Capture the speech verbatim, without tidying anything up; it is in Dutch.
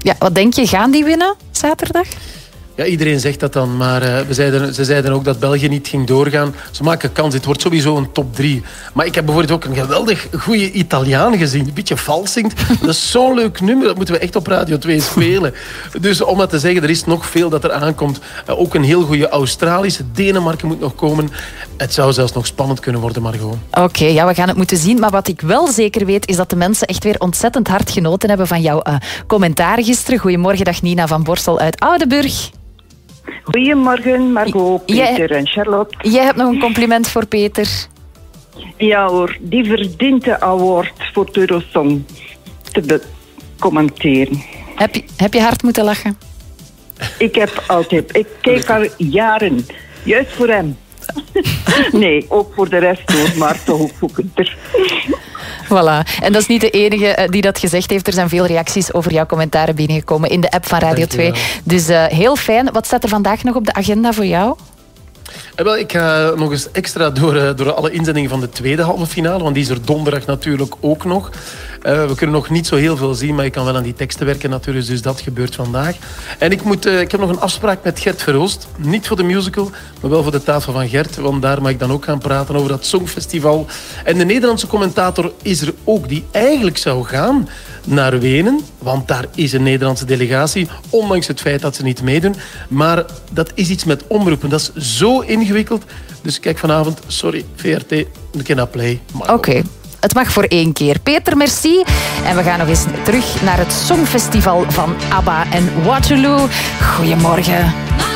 Ja, wat denk je, gaan die winnen zaterdag? Ja, iedereen zegt dat dan, maar uh, we zeiden, ze zeiden ook dat België niet ging doorgaan. Ze maken kans, het wordt sowieso een top drie. Maar ik heb bijvoorbeeld ook een geweldig goede Italiaan gezien, een beetje vals zingt. Dat is zo'n leuk nummer, dat moeten we echt op Radio twee spelen. Dus om dat te zeggen, er is nog veel dat er aankomt. Uh, ook een heel goede Australische, Denemarken moet nog komen. Het zou zelfs nog spannend kunnen worden, Margot. Oké, okay, ja, we gaan het moeten zien. Maar wat ik wel zeker weet, is dat de mensen echt weer ontzettend hard genoten hebben van jouw uh, commentaar gisteren. Goedemorgen, dag Nina van Borstel uit Oudenburg. Goedemorgen, Margot, Peter jij, en Charlotte. Jij hebt nog een compliment voor Peter. Ja hoor, die verdient de award voor het Eurosong te commenteren. Heb je, heb je hard moeten lachen? Ik heb altijd... Ik kijk al jaren. Juist voor hem. Nee, ook voor de rest hoor, maar toch ook voor Peter. Voilà. En dat is niet de enige die dat gezegd heeft. Er zijn veel reacties over jouw commentaren binnengekomen in de app van Radio twee. Dus uh, heel fijn. Wat staat er vandaag nog op de agenda voor jou? Eh, wel, ik ga nog eens extra door, uh, door alle inzendingen van de tweede halve finale, want die is er donderdag natuurlijk ook nog. Uh, we kunnen nog niet zo heel veel zien, maar je kan wel aan die teksten werken natuurlijk, dus dat gebeurt vandaag. En ik, moet, uh, ik heb nog een afspraak met Gert Verhulst. Niet voor de musical, maar wel voor de tafel van Gert, want daar mag ik dan ook gaan praten over dat Songfestival. En de Nederlandse commentator is er ook, die eigenlijk zou gaan naar Wenen, want daar is een Nederlandse delegatie, ondanks het feit dat ze niet meedoen. Maar dat is iets met omroepen, dat is zo ingewikkeld. Dus kijk vanavond, sorry, V R T, een keer naar Play. Oké. Okay. Het mag voor één keer. Peter, merci. En we gaan nog eens terug naar het Songfestival van ABBA en Waterloo. Goedemorgen.